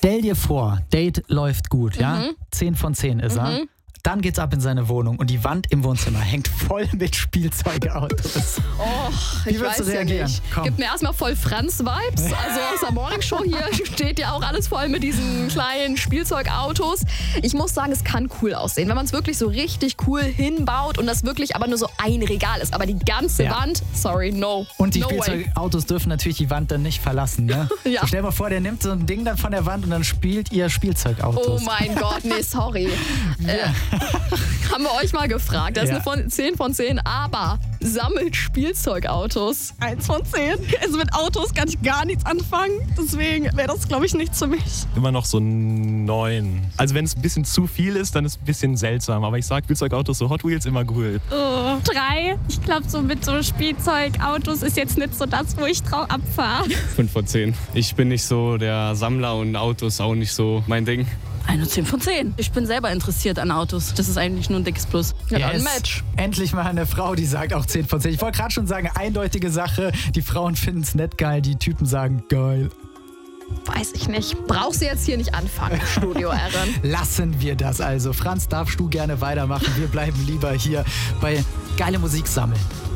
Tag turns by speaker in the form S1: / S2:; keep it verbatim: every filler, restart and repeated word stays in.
S1: Stell dir vor, Date läuft gut, ja?
S2: Mhm.
S1: zehn von zehn ist er.
S2: Mhm.
S1: Dann geht's ab in seine Wohnung und die Wand im Wohnzimmer hängt voll mit Spielzeugautos.
S2: Oh,
S1: Wie
S2: ich
S1: würdest
S2: weiß
S1: du
S2: ja
S1: reagieren?
S2: nicht.
S1: Komm.
S2: Gibt mir erstmal voll Franz-Vibes. Also aus der Morningshow hier steht ja auch alles voll mit diesen kleinen Spielzeugautos. Ich muss sagen, es kann cool aussehen, wenn man es wirklich so richtig cool hinbaut und das wirklich aber nur so ein Regal ist. Aber die ganze
S1: Ja.
S2: Wand, sorry, no.
S1: Und die
S2: no way.
S1: Spielzeugautos dürfen natürlich die Wand dann nicht verlassen, ne?
S2: Ja.
S1: So, stell dir mal vor, der nimmt so ein Ding dann von der Wand und dann spielt ihr Spielzeugautos.
S2: Oh mein Gott, nee, sorry. Äh, haben wir euch mal gefragt. Das ist
S1: Ja.
S2: eine von zehn von zehn, aber sammelt Spielzeugautos.
S3: Eins von zehn. Also mit Autos kann ich gar nichts anfangen. Deswegen wäre das, glaube ich, nichts für mich.
S4: Immer noch so neun. Also wenn es ein bisschen zu viel ist, dann ist es ein bisschen seltsam. Aber ich sag Spielzeugautos, so Hot Wheels, immer cool.
S3: Oh, drei. Ich glaube, so mit so Spielzeugautos ist jetzt nicht so das, wo ich drauf abfahre.
S5: fünf von zehn. Ich bin nicht so der Sammler und Autos auch nicht so mein Ding.
S6: Eine zehn von zehn. Ich bin selber interessiert an Autos. Das ist eigentlich nur ein dickes Plus.
S2: Ja, dann
S1: Yes.
S2: Match.
S1: Endlich mal eine Frau, die sagt auch zehn von zehn. Ich wollte gerade schon sagen, eindeutige Sache. Die Frauen finden es nicht geil, die Typen sagen geil.
S2: Weiß ich nicht. Brauchst du jetzt hier nicht anfangen, Studio Erin.
S1: Lassen wir das also. Franz, darfst du gerne weitermachen. Wir bleiben lieber hier bei geile Musik sammeln.